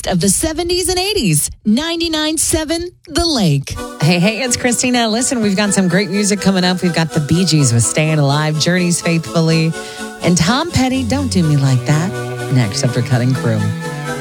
best of the 70s and 80s. 99.7 The Lake. Hey, it's Christina. Listen, we've got some great music coming up. We've got the Bee Gees with Staying Alive, Journey's Faithfully, and Tom Petty, Don't Do Me Like That, next after Cutting Crew.